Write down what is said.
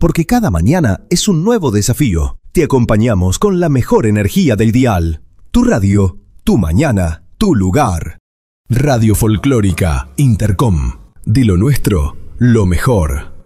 porque cada mañana es un nuevo desafío. Te acompañamos con la mejor energía del dial. Tu radio, tu mañana, tu lugar. Radio Folclórica Intercom. De lo nuestro, lo mejor.